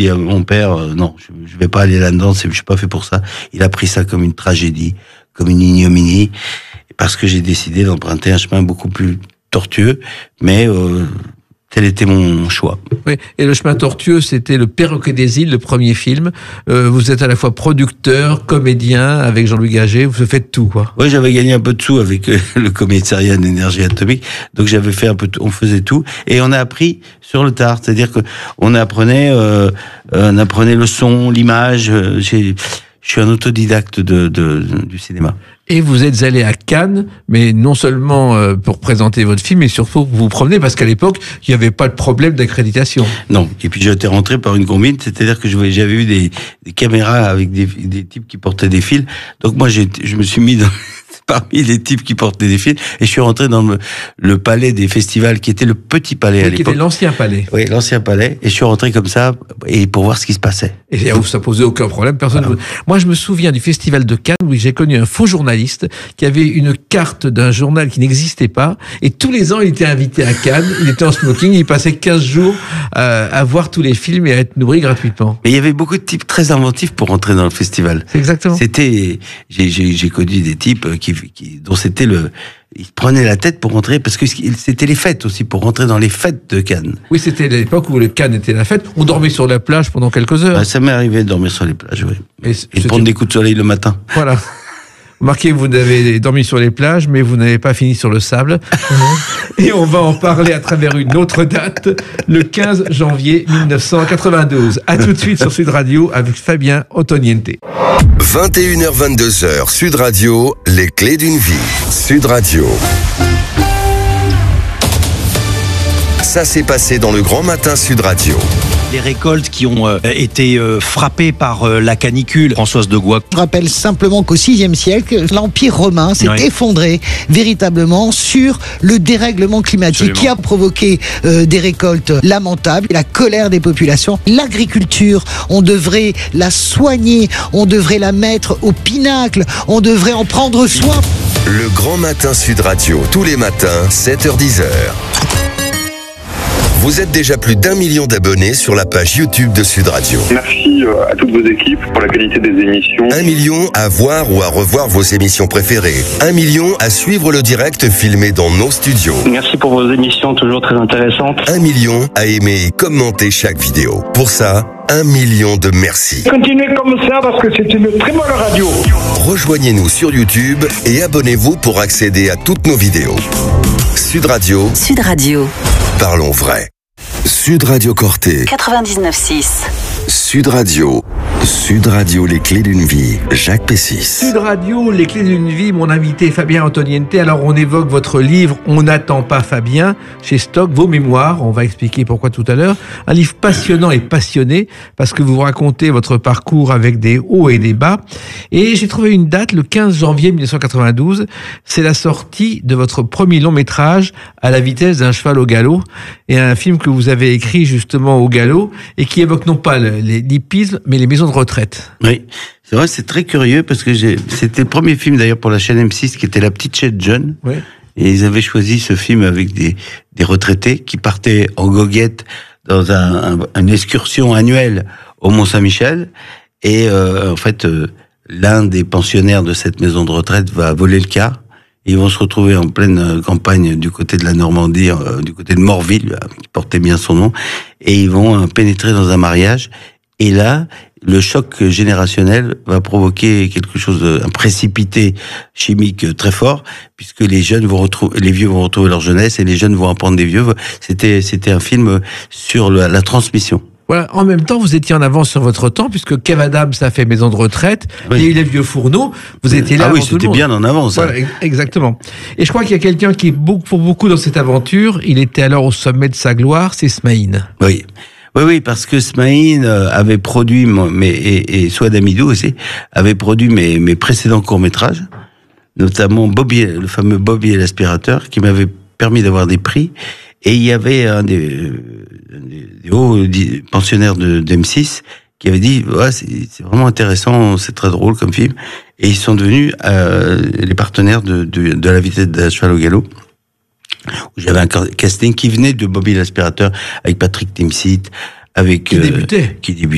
dit à mon père, non, je vais pas aller là-dedans, je suis pas fait pour ça. Il a pris ça comme une tragédie, comme une ignominie, parce que j'ai décidé d'emprunter un chemin beaucoup plus tortueux, mais tel était mon choix. Oui, et le chemin tortueux, c'était Le Perroquet des îles, le premier film. Vous êtes à la fois producteur, comédien, avec Jean-Louis Gaget, vous faites tout, quoi. Oui, j'avais gagné un peu de sous avec le commissariat d'énergie atomique, donc j'avais fait un peu, on faisait tout, et on a appris sur le tard, c'est-à-dire que on apprenait le son, l'image. Je suis un autodidacte du cinéma. Et vous êtes allé à Cannes, mais non seulement pour présenter votre film, mais surtout pour vous promener, parce qu'à l'époque, il n'y avait pas de problème d'accréditation. Non. Et puis j'étais rentré par une combine, c'est-à-dire que j'avais vu des caméras avec des types qui portaient des fils. Donc moi, je me suis mis parmi les types qui portaient des fils, et je suis rentré dans le palais des festivals, qui était le petit palais à l'époque. Qui était l'ancien palais. Oui, l'ancien palais. Et je suis rentré comme ça, et pour voir ce qui se passait. Et ça posait aucun problème, personne. Voilà. Moi, je me souviens du festival de Cannes où j'ai connu un faux journaliste qui avait une carte d'un journal qui n'existait pas, et tous les ans, il était invité à Cannes, il était en smoking, il passait 15 jours à voir tous les films et à être nourri gratuitement. Mais il y avait beaucoup de types très inventifs pour entrer dans le festival. C'est exactement. J'ai connu des types dont c'était ils prenaient la tête pour rentrer, parce que c'était les fêtes aussi, pour rentrer dans les fêtes de Cannes. Oui, c'était l'époque où le Cannes était la fête. On dormait sur la plage pendant quelques heures. Ça m'est arrivé de dormir sur les plages, oui. Et de prendre des coups de soleil le matin. Voilà. Remarquez, vous avez dormi sur les plages, mais vous n'avez pas fini sur le sable. Et on va en parler à travers une autre date, le 15 janvier 1992. À tout de suite sur Sud Radio avec Fabien Ottoniente. 21h, 22h, Sud Radio, les clés d'une vie. Sud Radio. Ça s'est passé dans le Grand Matin Sud Radio. Les récoltes qui ont été frappées par la canicule. Françoise de Goix. Je rappelle simplement qu'au VIe siècle, l'Empire romain s'est effondré véritablement sur le dérèglement climatique qui a provoqué des récoltes lamentables, la colère des populations. L'agriculture, on devrait la soigner, on devrait la mettre au pinacle, on devrait en prendre soin. Le Grand Matin Sud Radio, tous les matins, 7h-10h. Vous êtes déjà plus d'1 million d'abonnés sur la page YouTube de Sud Radio. Merci à toutes vos équipes pour la qualité des émissions. 1 million à voir ou à revoir vos émissions préférées. 1 million à suivre le direct filmé dans nos studios. Merci pour vos émissions toujours très intéressantes. 1 million à aimer et commenter chaque vidéo. Pour ça, 1 million de merci. Continuez comme ça parce que c'est une très bonne radio. Rejoignez-nous sur YouTube et abonnez-vous pour accéder à toutes nos vidéos. Sud Radio. Sud Radio. Parlons vrai. Sud Radio Corté. 99.6. Sud Radio. Sud Radio, les clés d'une vie. Jacques Pessis. Sud Radio, les clés d'une vie. Mon invité Fabien Ottoniente. Alors on évoque votre livre On n'attend pas Fabien chez Stock, vos mémoires. On va expliquer pourquoi tout à l'heure. Un livre passionnant et passionné parce que vous racontez votre parcours avec des hauts et des bas. Et j'ai trouvé une date, le 15 janvier 1992. C'est la sortie de votre premier long métrage À la vitesse d'un cheval au galop, et un film que vous avez écrit justement au galop et qui évoque non pas l'hippisme mais les maisons de retraite. Oui, c'est vrai, c'est très curieux parce que c'était le premier film d'ailleurs pour la chaîne M6 qui était La Petite Chaîne Jeune. Oui. Et ils avaient choisi ce film avec des retraités qui partaient en goguette dans une excursion annuelle au Mont-Saint-Michel. Et en fait, l'un des pensionnaires de cette maison de retraite va voler le car. Ils vont se retrouver en pleine campagne du côté de la Normandie, du côté de Morville, qui portait bien son nom, et ils vont pénétrer dans un mariage. Et là, le choc générationnel va provoquer quelque chose un précipité chimique très fort, puisque les vieux vont retrouver leur jeunesse et les jeunes vont apprendre des vieux. C'était un film sur la transmission. Voilà. En même temps, vous étiez en avance sur votre temps, puisque Kev Adams a fait Maison de retraite, il y a eu Les Vieux Fourneaux, vous étiez là. Ah oui, avant tout le c'était monde. bien en avance. Voilà, exactement. Et je crois qu'il y a quelqu'un qui, pour beaucoup dans cette aventure, il était alors au sommet de sa gloire, c'est Smaïn. Oui. Oui, parce que Smaïn avait produit, et Souad Amidou aussi, avait produit mes précédents courts-métrages, notamment Bobby, le fameux Bobby et l'aspirateur, qui m'avait permis d'avoir des prix. Et il y avait un des hauts pensionnaires de M6 qui avait dit c'est vraiment intéressant, c'est très drôle comme film. Et ils sont devenus les partenaires de La vitesse d'un cheval au galop. Où j'avais un casting qui venait de Bobby l'aspirateur avec Patrick Timsit, avec qui débutait.